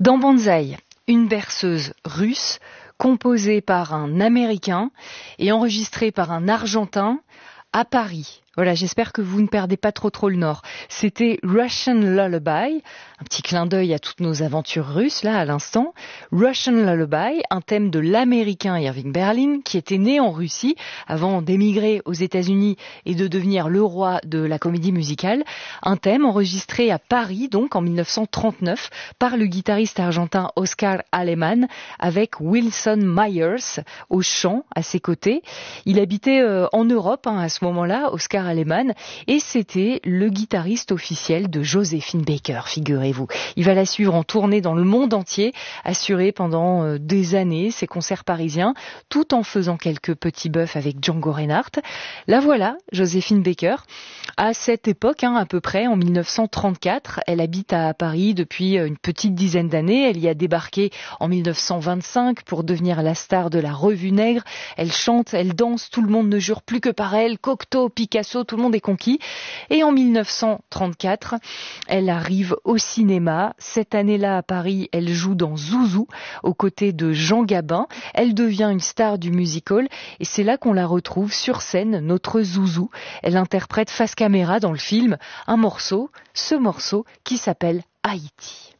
Dans Banzai, une berceuse russe composée par un Américain et enregistrée par un Argentin à Paris. Voilà, j'espère que vous ne perdez pas trop le nord. C'était Russian Lullaby, un petit clin d'œil à toutes nos aventures russes, là, à l'instant. Russian Lullaby, un thème de l'américain Irving Berlin, qui était né en Russie avant d'émigrer aux États-Unis et de devenir le roi de la comédie musicale. Un thème enregistré à Paris, donc, en 1939, par le guitariste argentin Oscar Aleman, avec Wilson Myers au chant à ses côtés. Il habitait en Europe, à ce moment-là, Oscar Aleman, et c'était le guitariste officiel de Joséphine Baker, figurez-vous. Il va la suivre en tournée dans le monde entier, assurer pendant des années ses concerts parisiens, tout en faisant quelques petits bœufs avec Django Reinhardt. La voilà, Joséphine Baker. À cette époque, à peu près, en 1934, elle habite à Paris depuis une petite dizaine d'années. Elle y a débarqué en 1925 pour devenir la star de la Revue Nègre. Elle chante, elle danse, tout le monde ne jure plus que par elle. Cocteau, Picasso, tout le monde est conquis. Et en 1934, elle arrive au cinéma. Cette année-là, à Paris, elle joue dans Zouzou, aux côtés de Jean Gabin. Elle devient une star du music-hall et c'est là qu'on la retrouve sur scène, notre Zouzou. Elle interprète face caméra dans le film un morceau, ce morceau qui s'appelle Haïti.